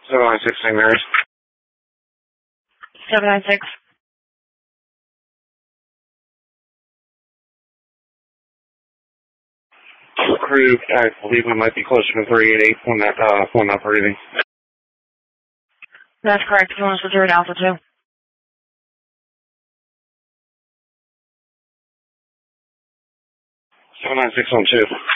796 St. Mary's. 796. Crew, I believe we might be closer to 388 when that phone not breathing. That's correct. You want to switch over to Alpha 2? 796 on 2.